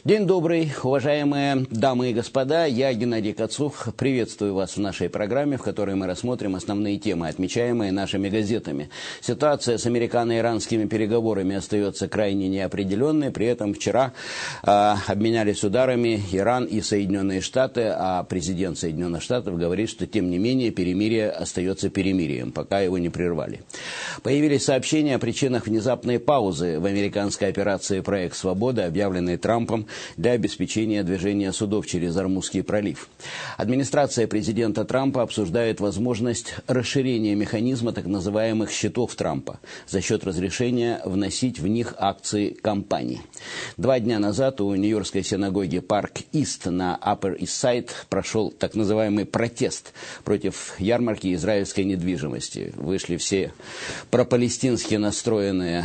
День добрый, уважаемые дамы и господа. Я, Геннадий Кацув, приветствую вас в нашей программе, в которой мы рассмотрим основные темы, отмечаемые нашими газетами. Ситуация с американо-иранскими переговорами остается крайне неопределенной. При этом вчера обменялись ударами Иран и Соединенные Штаты, а президент Соединенных Штатов говорит, что тем не менее перемирие остается перемирием, пока его не прервали. Появились сообщения о причинах внезапной паузы в американской операции «Проект Свободы», объявленной Трампом для обеспечения движения судов через Ормузский пролив. Администрация президента Трампа обсуждает возможность расширения механизма так называемых счетов Трампа за счет разрешения вносить в них акции компаний. 2 дня назад у нью-йоркской синагоги Парк-Ист на Аппер-Ист-Сайд прошел так называемый протест против ярмарки израильской недвижимости. Вышли все пропалестински настроенные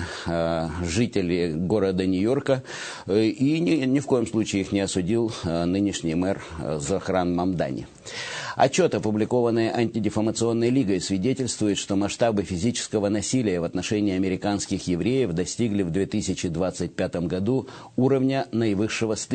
жители города Нью-Йорка, и ни в коем случае их не осудил нынешний мэр Захран Мамдани. Отчет, опубликованный Антидефамационной лигой, свидетельствует, что масштабы физического насилия в отношении американских евреев достигли в 2025 году уровня наивысшего с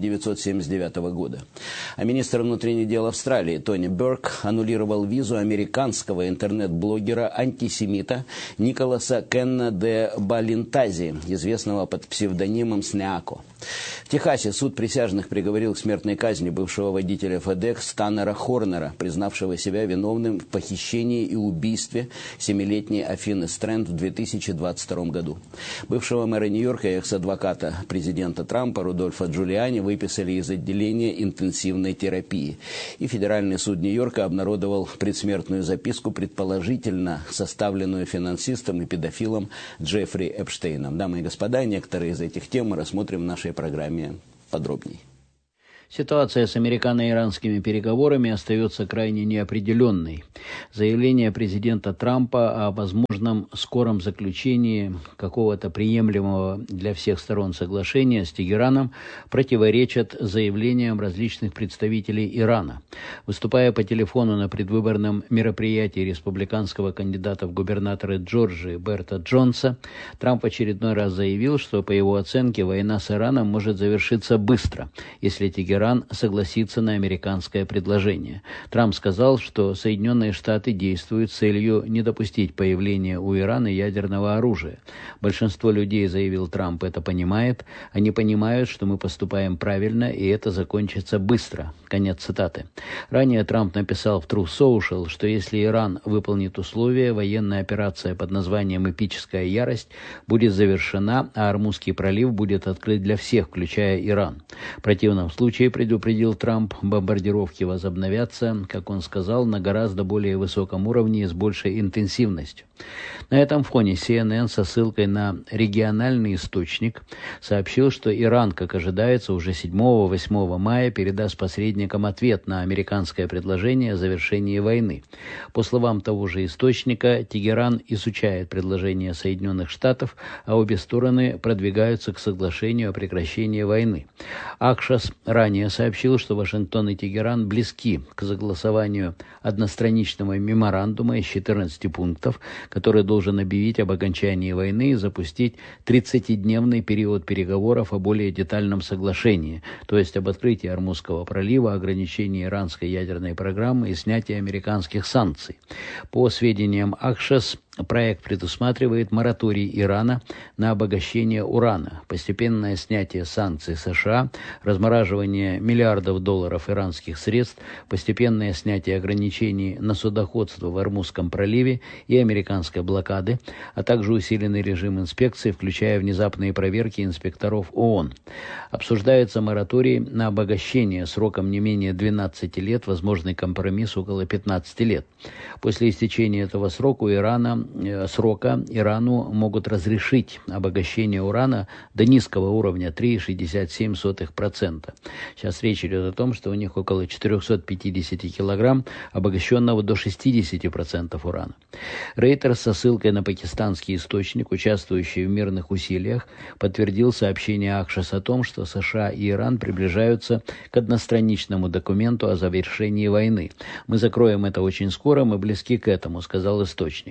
1979 года. А министр внутренних дел Австралии Тони Берк аннулировал визу американского интернет-блогера-антисемита Николаса Кенна де Балинтази, известного под псевдонимом Снеако. В Техасе суд присяжных приговорил к смертной казни бывшего водителя FedEx Таннера Хорнера, признавшего себя виновным в похищении и убийстве 7-летней Афины Стрэнд в 2022 году. Бывшего мэра Нью-Йорка и экс-адвоката президента Трампа Рудольфа Джулиани выписали из отделения интенсивной терапии. И Федеральный суд Нью-Йорка обнародовал предсмертную записку, предположительно составленную финансистом и педофилом Джеффри Эпштейном. Дамы и господа, некоторые из этих тем мы рассмотрим в нашей программе подробней. Ситуация с американо-иранскими переговорами остается крайне неопределенной. Заявление президента Трампа о возможном скором заключении какого-то приемлемого для всех сторон соглашения с Тегераном противоречат заявлениям различных представителей Ирана. Выступая по телефону на предвыборном мероприятии республиканского кандидата в губернаторы Джорджии Берта Джонса, Трамп в очередной раз заявил, что, по его оценке, война с Ираном может завершиться быстро, если Тегеран согласится на американское предложение. Трамп сказал, что Соединенные Штаты действуют с целью не допустить появления у Ирана ядерного оружия. Большинство людей, заявил Трамп, это понимает. Они понимают, что мы поступаем правильно, и это закончится быстро. Конец цитаты. Ранее Трамп написал в Truth Social, что если Иран выполнит условия, военная операция под названием «Эпическая ярость» будет завершена, а Ормузский пролив будет открыт для всех, включая Иран. В противном случае, предупредил Трамп, бомбардировки возобновятся, как он сказал, на гораздо более высоком уровне и с большей интенсивностью. На этом фоне CNN со ссылкой на региональный источник сообщил, что Иран, как ожидается, уже 7-8 мая передаст посредникам ответ на американское предложение о завершении войны. По словам того же источника, Тегеран изучает предложение Соединенных Штатов, а обе стороны продвигаются к соглашению о прекращении войны. Акшас ранее сообщил, что Вашингтон и Тегеран близки к согласованию одностраничного меморандума из 14 пунктов, который должен объявить об окончании войны и запустить 30-дневный период переговоров о более детальном соглашении, то есть об открытии Ормузского пролива, ограничении иранской ядерной программы и снятии американских санкций. По сведениям Акшас, проект предусматривает мораторий Ирана на обогащение урана, постепенное снятие санкций США, размораживание миллиардов долларов иранских средств, постепенное снятие ограничений на судоходство в Ормузском проливе и американской блокады, а также усиленный режим инспекции, включая внезапные проверки инспекторов ООН. Обсуждается мораторий на обогащение сроком не менее 12 лет, возможный компромисс около 15 лет. После истечения этого срока Ирану могут разрешить обогащение урана до низкого уровня 3,67%. Сейчас речь идет о том, что у них около 450 килограмм обогащенного до 60% урана. Рейтерс со ссылкой на пакистанский источник, участвующий в мирных усилиях, подтвердил сообщение Акшас о том, что США и Иран приближаются к одностраничному документу о завершении войны. «Мы закроем это очень скоро, мы близки к этому», — сказал источник.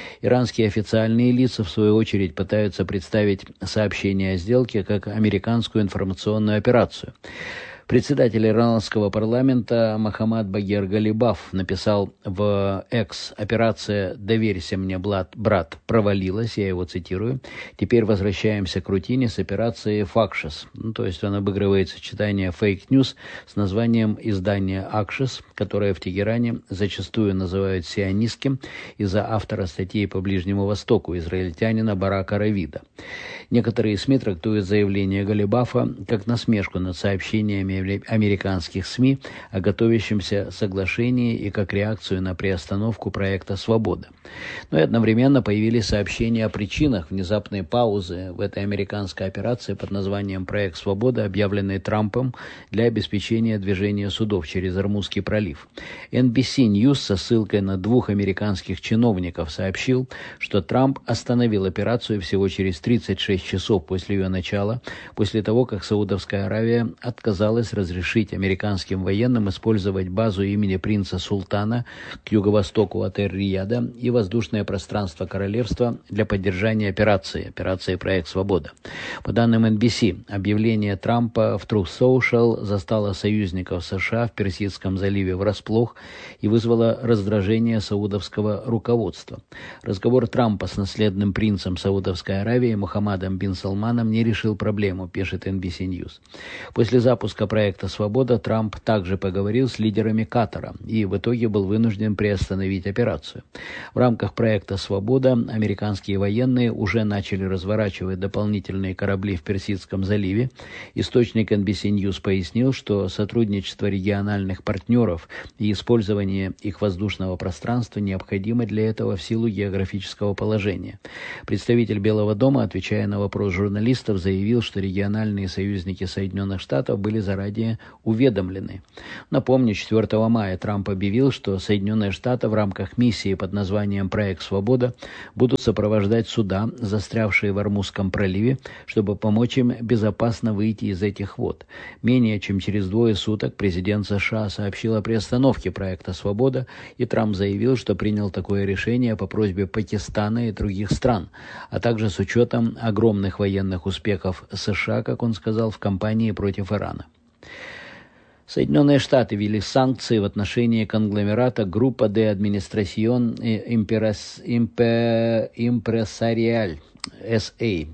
Иранские официальные лица, в свою очередь, пытаются представить сообщение о сделке как американскую информационную операцию. Председатель иранского парламента Мохаммад Багир Галибаф написал в X: «Операция «Доверься мне, брат» провалилась», я его цитирую. «Теперь возвращаемся к рутине с операцией «Факшес». То есть он обыгрывает сочетание фейк-ньюс с названием издания «Акшес», которое в Тегеране зачастую называют сионистским из-за автора статей по Ближнему Востоку, израильтянина Барака Равида. Некоторые СМИ трактуют заявление Галибафа как насмешку над сообщениями американских СМИ о готовящемся соглашении и как реакцию на приостановку проекта «Свобода». Но и одновременно появились сообщения о причинах внезапной паузы в этой американской операции под названием «Проект Свобода», объявленной Трампом для обеспечения движения судов через Ормузский пролив. NBC News со ссылкой на 2 американских чиновников сообщил, что Трамп остановил операцию всего через 36 часов после ее начала, после того, как Саудовская Аравия отказалась разрешить американским военным использовать базу имени принца Султана к юго-востоку от Эр-Рияда и воздушное пространство королевства для поддержания операции «Проект Свобода». По данным NBC, объявление Трампа в Truth Social застало союзников США в Персидском заливе врасплох и вызвало раздражение саудовского руководства. Разговор Трампа с наследным принцем Саудовской Аравии Мухаммадом бин Салманом не решил проблему, пишет NBC News. После запуска проекта «Свобода» Трамп также поговорил с лидерами Катара и в итоге был вынужден приостановить операцию. В рамках проекта «Свобода» американские военные уже начали разворачивать дополнительные корабли в Персидском заливе. Источник NBC News пояснил, что сотрудничество региональных партнеров и использование их воздушного пространства необходимо для этого в силу географического положения. Представитель Белого дома, отвечая на вопрос журналистов, заявил, что региональные союзники Соединенных Штатов были заранее уведомлены. Напомню, 4 мая Трамп объявил, что Соединенные Штаты в рамках миссии под названием «Проект Свобода» будут сопровождать суда, застрявшие в Ормузском проливе, чтобы помочь им безопасно выйти из этих вод. Менее чем через 2 суток президент США сообщил о приостановке проекта «Свобода», и Трамп заявил, что принял такое решение по просьбе Пакистана и других стран, а также с учетом огромных военных успехов США, как он сказал, в кампании против Ирана. Соединенные Штаты ввели санкции в отношении конгломерата Группа de Administración Empresarial S.A.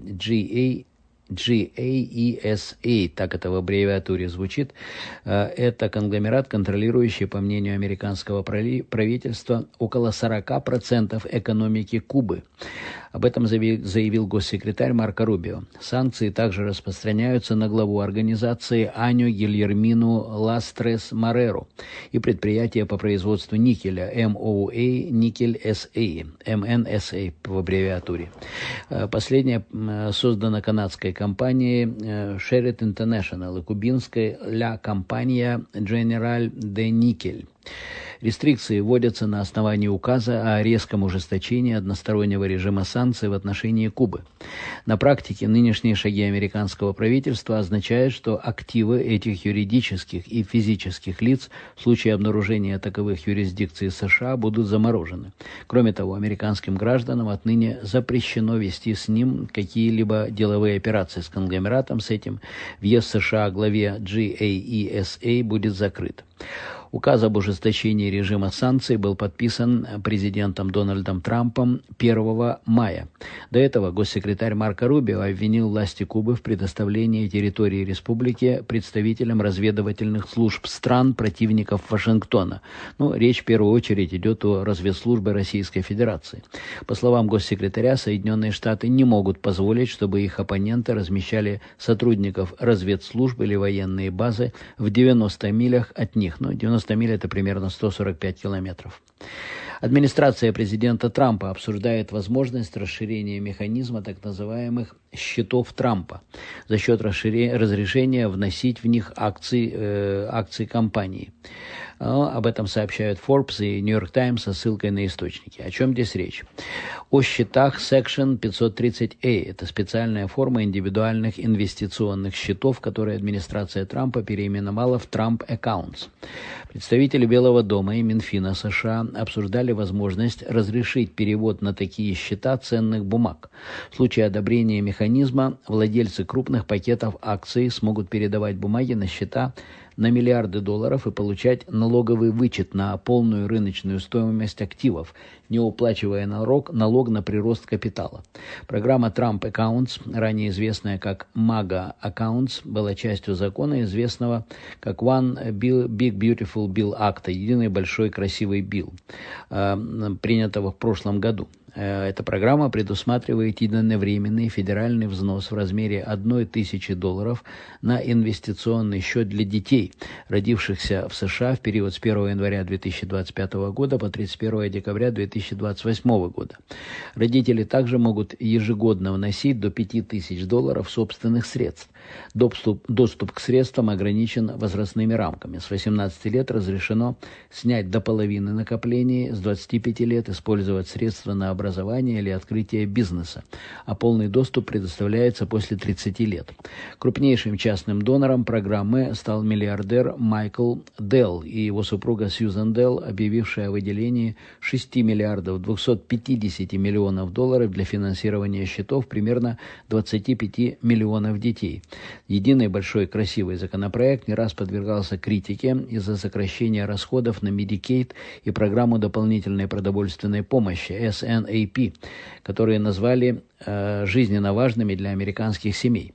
GAESA, так это в аббревиатуре звучит. Это конгломерат, контролирующий, по мнению американского правительства, около 40% экономики Кубы. Об этом заявил госсекретарь Марко Рубио. Санкции также распространяются на главу организации Аню Гильермину Ластрес Мореро и предприятия по производству никеля MOA Никель SA, MNSA в аббревиатуре. Последняя создана канадской компанией Sherritt International и кубинской La Compañía General de Níquel. Рестрикции вводятся на основании указа о резком ужесточении одностороннего режима санкций в отношении Кубы. На практике нынешние шаги американского правительства означают, что активы этих юридических и физических лиц в случае обнаружения таковых юрисдикций США будут заморожены. Кроме того, американским гражданам отныне запрещено вести с ним какие-либо деловые операции с конгломератом. С этим въезд США главе GAESA будет закрыт. Указ об ужесточении режима санкций был подписан президентом Дональдом Трампом 1 мая. До этого госсекретарь Марко Рубио обвинил власти Кубы в предоставлении территории республики представителям разведывательных служб стран противников Вашингтона. Речь в первую очередь идет о разведслужбе Российской Федерации. По словам госсекретаря, Соединенные Штаты не могут позволить, чтобы их оппоненты размещали сотрудников разведслужб или военные базы в 90 милях от них. 90 миль – это примерно 145 километров. Администрация президента Трампа обсуждает возможность расширения механизма так называемых счетов Трампа за счет разрешения вносить в них акции компании. Об этом сообщают Forbes и New York Times со ссылкой на источники. О чем здесь речь? О счетах Section 530A. Это специальная форма индивидуальных инвестиционных счетов, которые администрация Трампа переименовала в Trump Accounts. Представители Белого дома и Минфина США обсуждали возможность разрешить перевод на такие счета ценных бумаг. В случае одобрения механизма владельцы крупных пакетов акций смогут передавать бумаги на счета на миллиарды долларов и получать налоговый вычет на полную рыночную стоимость активов, не уплачивая налог на прирост капитала. Программа Trump Accounts, ранее известная как MAGA Accounts, была частью закона, известного как One Big Beautiful Bill Act, единый большой красивый билл, принятого в прошлом году. Эта программа предусматривает единовременный федеральный взнос в размере $1000 на инвестиционный счет для детей, родившихся в США в период с 1 января 2025 года по 31 декабря 2028 года. Родители также могут ежегодно вносить до $5000 собственных средств. Доступ к средствам ограничен возрастными рамками. С 18 лет разрешено снять до половины накоплений, с 25 лет использовать средства на образование или открытие бизнеса, а полный доступ предоставляется после 30 лет. Крупнейшим частным донором программы стал миллиардер Майкл Делл и его супруга Сьюзан Делл, объявившая о выделении $6 миллиардов 250 миллионов долларов для финансирования счетов примерно 25 миллионов детей. Единый большой красивый законопроект не раз подвергался критике из-за сокращения расходов на Medicaid и программу дополнительной продовольственной помощи SNAP, которые назвали жизненно важными для американских семей.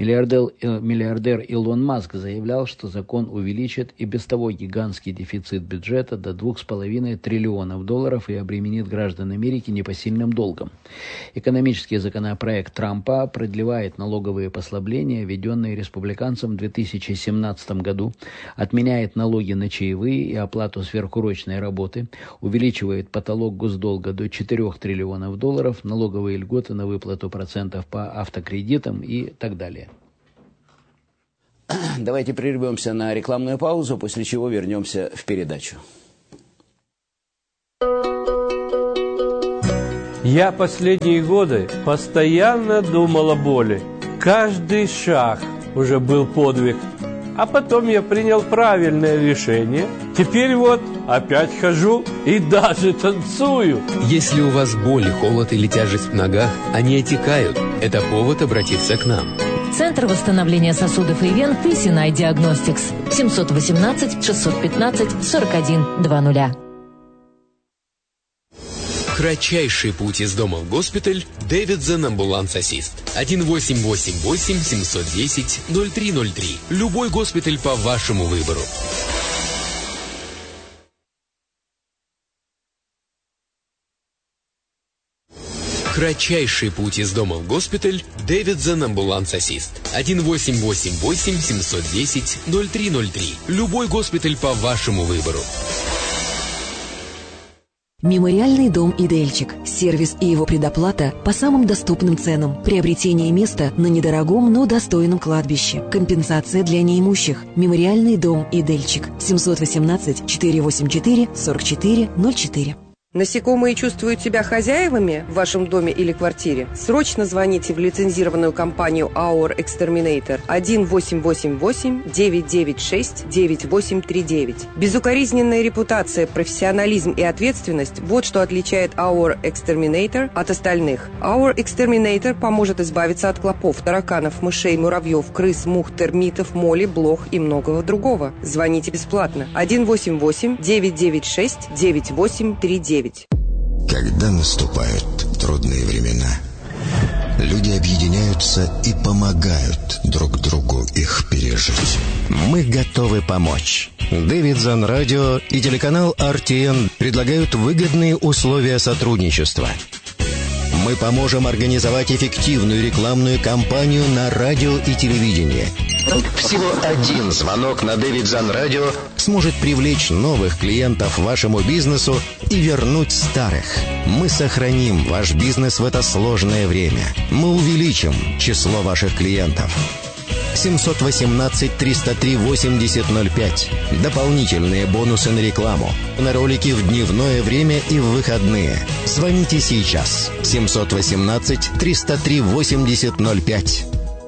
Миллиардер Илон Маск заявлял, что закон увеличит и без того гигантский дефицит бюджета до $2,5 триллионов и обременит граждан Америки непосильным долгом. Экономический законопроект Трампа продлевает налоговые послабления, введенные республиканцам в 2017 году, отменяет налоги на чаевые и оплату сверхурочной работы, увеличивает потолок госдолга до $4 триллионов, налоговые льготы на выплату процентов по автокредитам и так далее. Давайте прервемся на рекламную паузу, после чего вернемся в передачу. Я последние годы постоянно думал о боли. Каждый шаг уже был подвиг. А потом я принял правильное решение. Теперь вот опять хожу и даже танцую. Если у вас боль, холод или тяжесть в ногах, они отекают. Это повод обратиться к нам. Центр восстановления сосудов и вен PCNI Diagnostics. 718-615-41-00. Кратчайший путь из дома в госпиталь. Davidson Ambulance Assist. 1-888-710-0303. Любой госпиталь по вашему выбору. Кратчайший путь из дома в госпиталь. Davidson Ambulance Assist. 1-888-710-0303. Любой госпиталь по вашему выбору. Мемориальный дом «Идельчик». Сервис и его предоплата по самым доступным ценам. Приобретение места на недорогом, но достойном кладбище. Компенсация для неимущих. Мемориальный дом «Идельчик». 718-484-4404. Насекомые чувствуют себя хозяевами в вашем доме или квартире? Срочно звоните в лицензированную компанию Our Exterminator 1-888-996-9839. Безукоризненная репутация, профессионализм и ответственность – вот что отличает Our Exterminator от остальных. Our Exterminator поможет избавиться от клопов, тараканов, мышей, муравьев, крыс, мух, термитов, моли, блох и многого другого. Звоните бесплатно. 1-888-996-9839. Когда наступают трудные времена, люди объединяются и помогают друг другу их пережить. Мы готовы помочь. Davidson Radio и телеканал RTN предлагают выгодные условия сотрудничества. Мы поможем организовать эффективную рекламную кампанию на радио и телевидении. Всего один звонок на Davidson Radio сможет привлечь новых клиентов вашему бизнесу и вернуть старых. Мы сохраним ваш бизнес в это сложное время. Мы увеличим число ваших клиентов. 718-303-8005. Дополнительные бонусы на рекламу, на ролики в дневное время и в выходные. Звоните сейчас. 718-303-8005.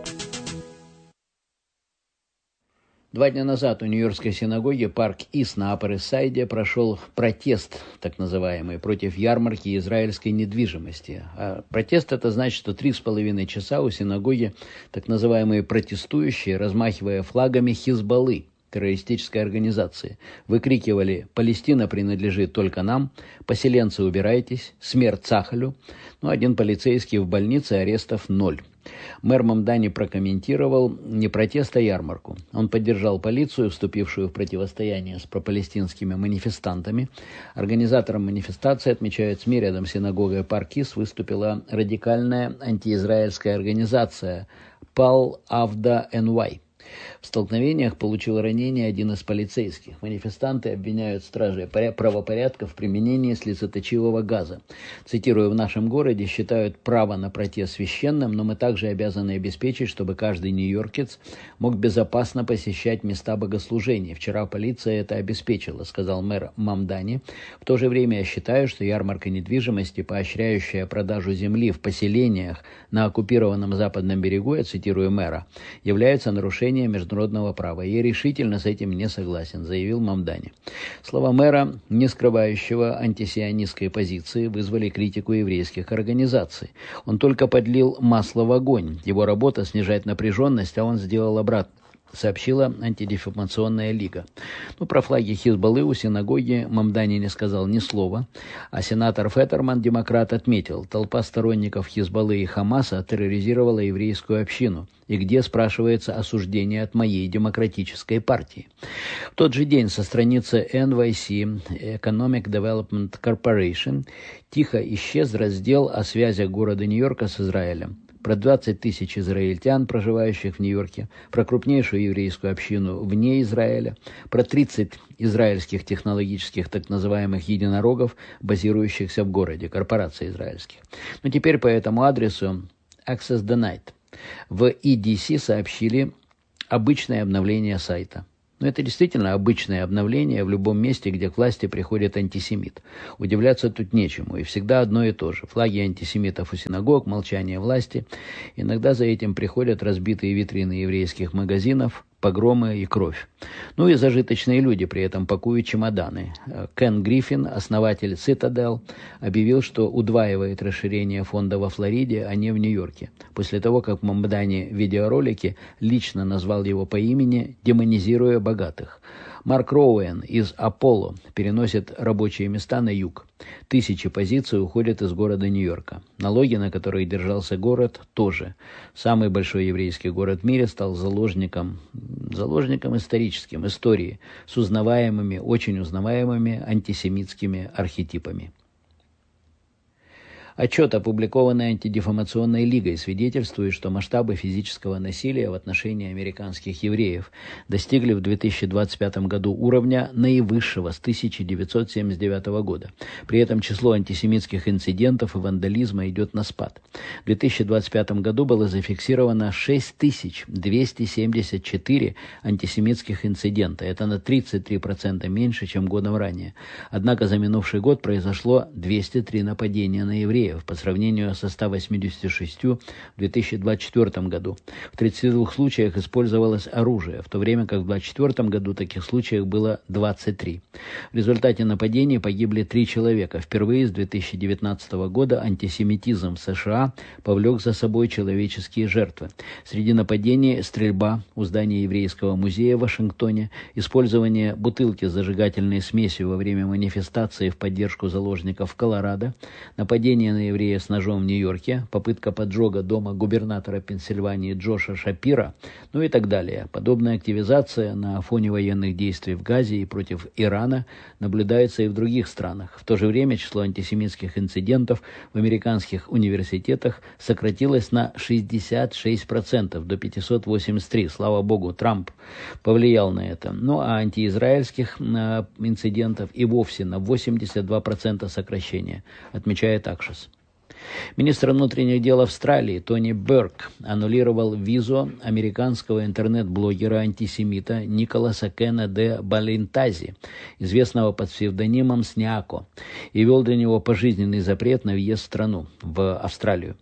2 дня назад у Нью-Йоркской синагоги Парк Ист на Аппер-Ист-Сайде прошел протест, так называемый, против ярмарки израильской недвижимости. А протест это значит, что 3,5 часа у синагоги так называемые протестующие, размахивая флагами Хизбаллы, террористической организации, выкрикивали: «Палестина принадлежит только нам», «Поселенцы, убирайтесь», «Смерть Цахалю». Но один полицейский в больнице, арестов 0. Мэр Мамдани прокомментировал не протест, а ярмарку. Он поддержал полицию, вступившую в противостояние с пропалестинскими манифестантами. Организатором манифестации, отмечают СМИ, рядом с синагогой Парк Ист выступила радикальная антиизраильская организация Пал Авда НY. В столкновениях получил ранение один из полицейских. Манифестанты обвиняют стражей правопорядка в применении слезоточивого газа. Цитирую: «В нашем городе считают право на протест священным, но мы также обязаны обеспечить, чтобы каждый нью-йоркец мог безопасно посещать места богослужения. Вчера полиция это обеспечила», — сказал мэр Мамдани. «В то же время я считаю, что ярмарка недвижимости, поощряющая продажу земли в поселениях на оккупированном западном берегу, я цитирую мэра, является нарушением международного права. Я решительно с этим не согласен», — заявил Мамдани. Слова мэра, не скрывающего антисионистской позиции, вызвали критику еврейских организаций. Он только подлил масло в огонь. Его работа — снижать напряженность, а он сделал обратно, сообщила антидефамационная лига. Про флаги Хизбаллы у синагоги Мамдани не сказал ни слова, а сенатор Феттерман, демократ, отметил: толпа сторонников Хизбаллы и Хамаса терроризировала еврейскую общину. И где, спрашивается, осуждение от моей демократической партии? В тот же день со страницы NYC Economic Development Corporation тихо исчез раздел о связях города Нью-Йорка с Израилем. Про 20 тысяч израильтян, проживающих в Нью-Йорке, про крупнейшую еврейскую общину вне Израиля, про 30 израильских технологических так называемых единорогов, базирующихся в городе, корпораций израильских. Но теперь по этому адресу Access Denied. В EDC сообщили обычное обновление сайта. Но это действительно обычное обновление в любом месте, где к власти приходит антисемит. Удивляться тут нечему, и всегда одно и то же. Флаги антисемитов у синагог, молчание власти. Иногда за этим приходят разбитые витрины еврейских магазинов, погромы и кровь. И зажиточные люди при этом пакуют чемоданы. Кен Гриффин, основатель Citadel, объявил, что удваивает расширение фонда во Флориде, а не в Нью-Йорке, после того, как Мамдани в видеоролике лично назвал его по имени, демонизируя богатых. Марк Роуэн из Apollo переносит рабочие места на юг. Тысячи позиций уходят из города Нью-Йорка. Налоги, на которые держался город, тоже. Самый большой еврейский город в мире стал заложником историческим, истории, с узнаваемыми, очень узнаваемыми антисемитскими архетипами. Отчет, опубликованный антидефамационной лигой, свидетельствует, что масштабы физического насилия в отношении американских евреев достигли в 2025 году уровня наивысшего с 1979 года. При этом число антисемитских инцидентов и вандализма идет на спад. В 2025 году было зафиксировано 6274 антисемитских инцидента. Это на 33% меньше, чем годом ранее. Однако за минувший год произошло 203 нападения на евреев, по сравнению со 186 в 2024 году. В 32 случаях использовалось оружие, в то время как в 2024 году таких случаев было 23. В результате нападений погибли 3 человека. Впервые с 2019 года антисемитизм в США повлек за собой человеческие жертвы. Среди нападений стрельба у здания еврейского музея в Вашингтоне, использование бутылки с зажигательной смесью во время манифестации в поддержку заложников в Колорадо, нападение на еврея с ножом в Нью-Йорке, попытка поджога дома губернатора Пенсильвании Джоша Шапира, и так далее. Подобная активизация на фоне военных действий в Газе и против Ирана наблюдается и в других странах. В то же время число антисемитских инцидентов в американских университетах сократилось на 66%, до 583. Слава богу, Трамп повлиял на это. А антиизраильских инцидентов и вовсе на 82% сокращения, отмечает Акшес. Министр внутренних дел Австралии Тони Берк аннулировал визу американского интернет-блогера-антисемита Николаса Кена де Балентази, известного под псевдонимом Сняко, и ввел для него пожизненный запрет на въезд в страну, в Австралию.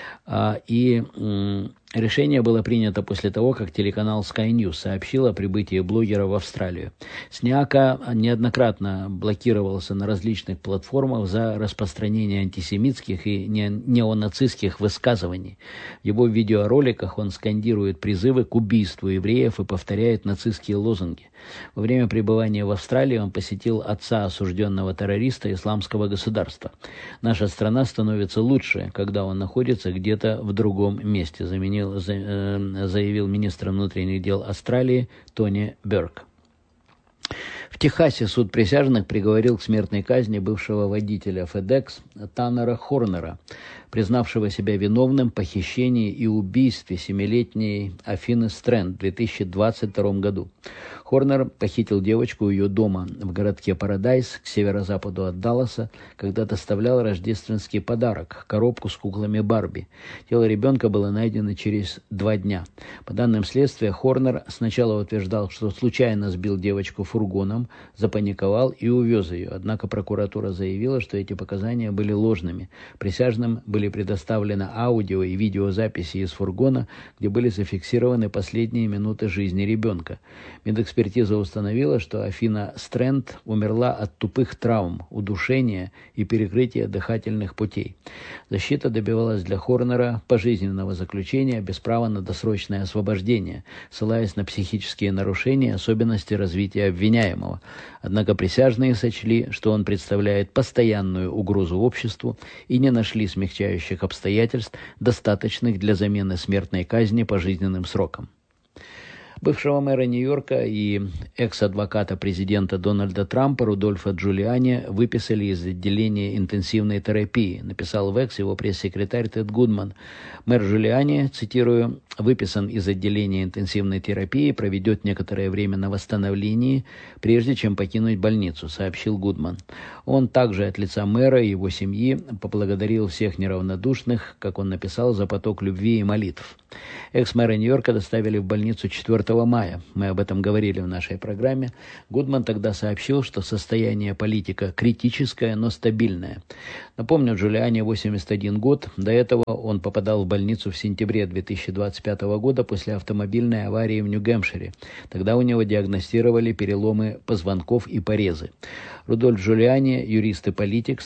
Решение было принято после того, как телеканал Sky News сообщил о прибытии блогера в Австралию. Сняка неоднократно блокировался на различных платформах за распространение антисемитских и неонацистских высказываний. В его видеороликах он скандирует призывы к убийству евреев и повторяет нацистские лозунги. Во время пребывания в Австралии он посетил отца осужденного террориста Исламского государства. «Наша страна становится лучше, когда он находится где-то в другом месте», заявил министр внутренних дел Австралии Тони Берк. В Техасе суд присяжных приговорил к смертной казни бывшего водителя FedEx Таннера Хорнера, признавшего себя виновным в похищении и убийстве 7-летней Афины Стрэнд в 2022 году. Хорнер похитил девочку у ее дома в городке Парадайз к северо-западу от Далласа, когда доставлял рождественский подарок – коробку с куклами Барби. Тело ребенка было найдено через 2 дня. По данным следствия, Хорнер сначала утверждал, что случайно сбил девочку фургоном, запаниковал и увез ее. Однако прокуратура заявила, что эти показания были ложными. Присяжным были предоставлены аудио и видеозаписи из фургона, где были зафиксированы последние минуты жизни ребенка. Медэкспертиза установила, что Афина Стрэнд умерла от тупых травм, удушения и перекрытия дыхательных путей. Защита добивалась для Хорнера пожизненного заключения без права на досрочное освобождение, ссылаясь на психические нарушения, особенности развития обвиняемого. Однако присяжные сочли, что он представляет постоянную угрозу обществу и не нашли смягчающих обстоятельств, достаточных для замены смертной казни пожизненным сроком. Бывшего мэра Нью-Йорка и экс-адвоката президента Дональда Трампа Рудольфа Джулиани выписали из отделения интенсивной терапии, написал в Экс его пресс-секретарь Тед Гудман. Мэр Джулиани, цитирую, «выписан из отделения интенсивной терапии, проведет некоторое время на восстановлении, прежде чем покинуть больницу», сообщил Гудман. Он также от лица мэра и его семьи поблагодарил всех неравнодушных, как он написал, за поток любви и молитв. Экс-мэра Нью-Йорка доставили в больницу 4 мая. Мы об этом говорили в нашей программе. Гудман тогда сообщил, что состояние политика критическое, но стабильное. Напомню, Джулиани 81 год. До этого он попадал в больницу в сентябре 2025 года после автомобильной аварии в Нью-Гэмпшире. Тогда у него диагностировали переломы позвонков и порезы. Рудольф Джулиани, юрист и политик, с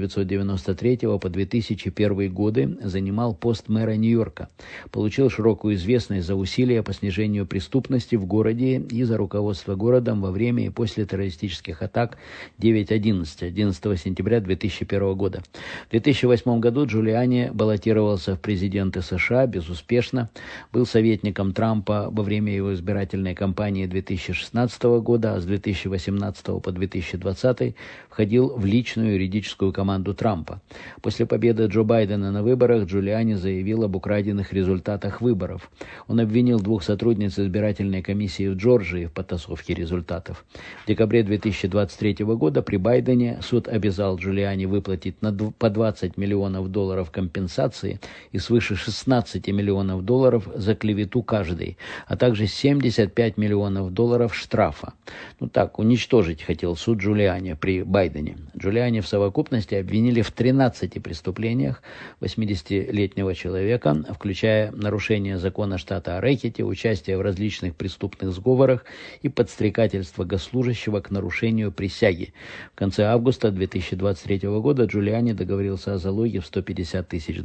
1993 по 2001 годы занимал пост мэра Нью-Йорка. Получил широкую известность за усилия по снижению преступности в городе и за руководство городом во время и после террористических атак 9/11, 11 сентября 2001 года. В 2008 году Джулиани баллотировался в президенты США безуспешно, был советником Трампа во время его избирательной кампании 2016 года, а с 2018 по 2020 входил в личную юридическую команду Трампа. После победы Джо Байдена на выборах Джулиани заявил об украденных результатах выборов. Он обвинил 2 сотрудниц избирательной комиссии в Джорджии в подтасовке результатов. В декабре 2023 года при Байдене суд обязал Джулиани выплатить по $20 миллионов компенсации и свыше $16 миллионов за клевету каждой, а также $75 миллионов штрафа. Уничтожить хотел суд Джулиани при Байдене. Джулиани в совокупности обвинили в 13 преступлениях 80-летнего человека, включая нарушение закона штата Рэкети, участие в различных преступных сговорах и подстрекательство госслужащего к нарушению присяги. В конце августа 2023 года Джулиани договорился о залоге в $150 тысяч.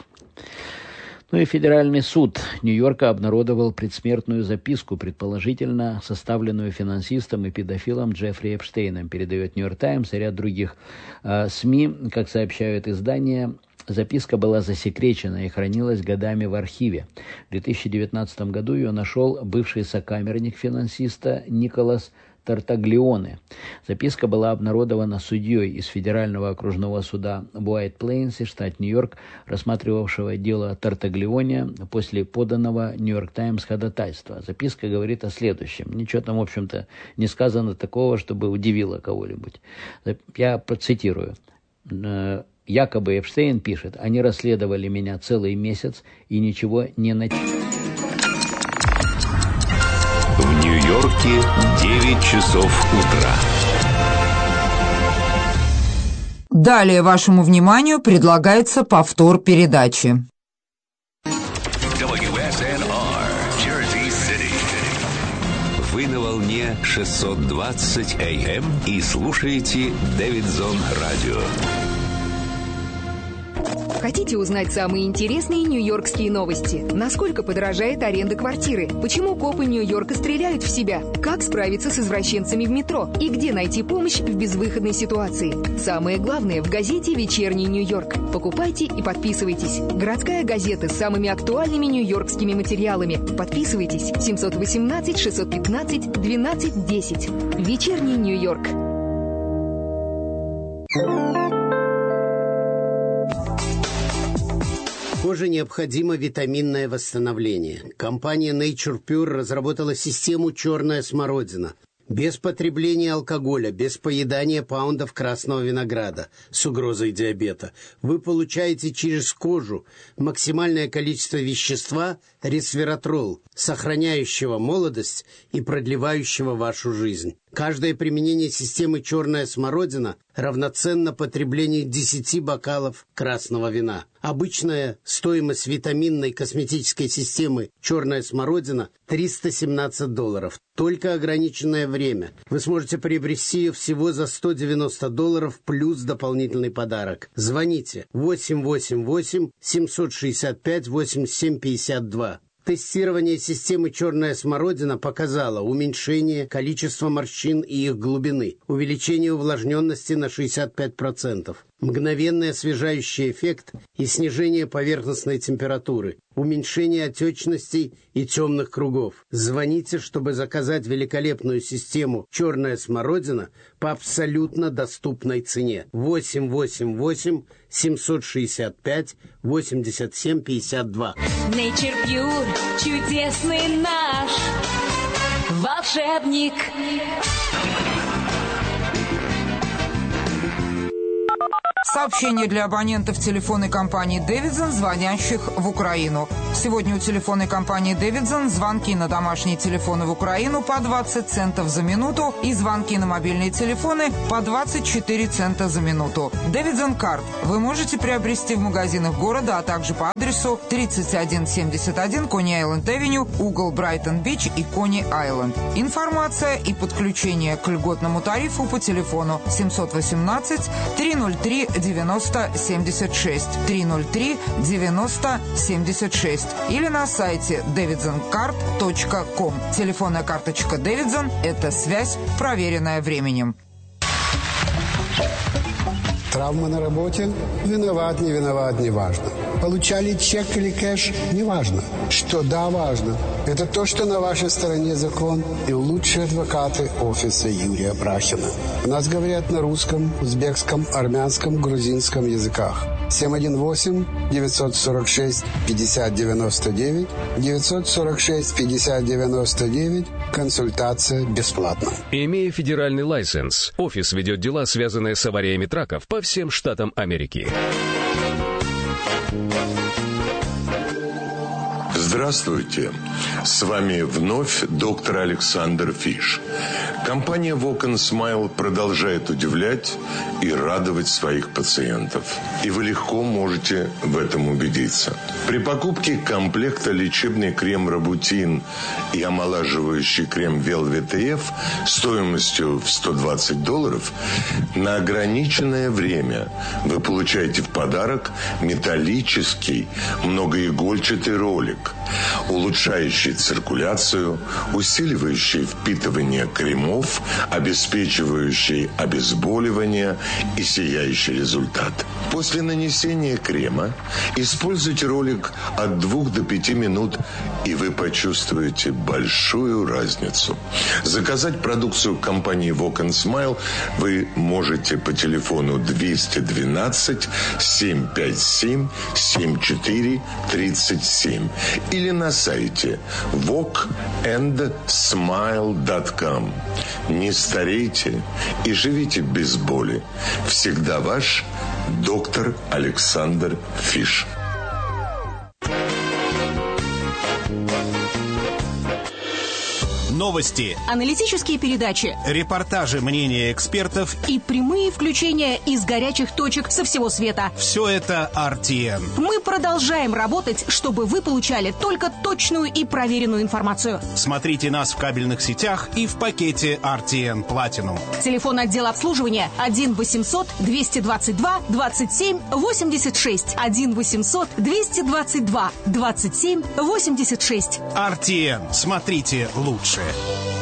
И Федеральный суд Нью-Йорка обнародовал предсмертную записку, предположительно составленную финансистом и педофилом Джеффри Эпштейном, передает Нью-Йорк Таймс и ряд других СМИ. Как сообщают издания, записка была засекречена и хранилась годами в архиве. В 2019 году ее нашел бывший сокамерник финансиста Николас Тартаглионе. Записка была обнародована судьей из Федерального окружного суда в Уайт-Плейнсе, штат Нью-Йорк, рассматривавшего дело Тартаглионе после поданного Нью-Йорк Таймс ходатайства. Записка говорит о следующем. Ничего там, в общем-то, не сказано такого, чтобы удивило кого-нибудь. Я процитирую. Якобы Эпштейн пишет: они расследовали меня целый месяц и ничего не найти. В Нью-Йорке 9 часов утра. Далее вашему вниманию предлагается повтор передачи. Вы на волне 620 АМ и слушаете Дэвидсон Радио. Хотите узнать самые интересные нью-йоркские новости? Насколько подорожает аренда квартиры? Почему копы Нью-Йорка стреляют в себя? Как справиться с извращенцами в метро? И где найти помощь в безвыходной ситуации? Самое главное в газете «Вечерний Нью-Йорк». Покупайте и подписывайтесь. Городская газета с самыми актуальными нью-йоркскими материалами. Подписывайтесь. 718-615-1210. «Вечерний Нью-Йорк». Коже необходимо витаминное восстановление. Компания Nature Pure разработала систему «Черная смородина». Без потребления алкоголя, без поедания паундов красного винограда с угрозой диабета. Вы получаете через кожу максимальное количество вещества ресвератрол, сохраняющего молодость и продлевающего вашу жизнь. Каждое применение системы «Черная смородина» равноценно потреблению 10 бокалов красного вина. Обычная стоимость витаминной косметической системы «Черная смородина» $317. Только ограниченное время. Вы сможете приобрести ее всего за $190 плюс дополнительный подарок. Звоните 888-765-8752. Тестирование системы «Черная смородина» показало уменьшение количества морщин и их глубины, увеличение увлажненности на 65%, мгновенный освежающий эффект и снижение поверхностной температуры, уменьшение отечностей и темных кругов. Звоните, чтобы заказать великолепную систему «Черная смородина» по абсолютно доступной цене. 888-765-8752. Nature Pure, чудесный наш волшебник. Сообщение для абонентов телефонной компании «Дэвидсон», звонящих в Украину. Сегодня у телефонной компании «Дэвидсон» звонки на домашние телефоны в Украину по 20 центов за минуту и звонки на мобильные телефоны по 24 цента за минуту. «Дэвидсон Карт» вы можете приобрести в магазинах города, а также по адресу 3171 Кони-Айленд-Авеню, угол Брайтон-Бич и Кони-Айленд. Информация и подключение к льготному тарифу по телефону 718-303-9076, 303-9076 или на сайте davidsoncard.com. Телефонная карточка Davidson – это связь, проверенная временем. Травма на работе? Виноват, не виноват, не важно. Получали чек или кэш? Не важно. Что да, важно. Это то, что на вашей стороне закон и лучшие адвокаты офиса Юрия Брахина. У нас говорят на русском, узбекском, армянском, грузинском языках. 718-946-5099, 946-5099, консультация бесплатна. Имея федеральный лайсенс, офис ведет дела, связанные с авариями траков по всем штатам Америки. Здравствуйте! С вами вновь доктор Александр Фиш. Компания Walk and Smile продолжает удивлять и радовать своих пациентов. И вы легко можете в этом убедиться. При покупке комплекта лечебный крем Робутин и омолаживающий крем Velvet EF стоимостью в $120 на ограниченное время вы получаете в подарок металлический многоигольчатый ролик, улучшающий циркуляцию, усиливающий впитывание кремов, обеспечивающий обезболивание и сияющий результат. После нанесения крема используйте ролик от 2 до 5 минут, и вы почувствуете большую разницу. Заказать продукцию компании Walk and Smile вы можете по телефону 212 757 74 37 или на сайте walkandsmile.com. Не старейте и живите без боли. Всегда ваш доктор Александр Фиш. Новости, аналитические передачи, репортажи, мнения экспертов и прямые включения из горячих точек со всего света. Все это RTN. Мы продолжаем работать, чтобы вы получали только точную и проверенную информацию. Смотрите нас в кабельных сетях и в пакете RTN Platinum. Телефон отдела обслуживания 1-800-222-27-86. 1-800-222-27-86. RTN. Смотрите лучше.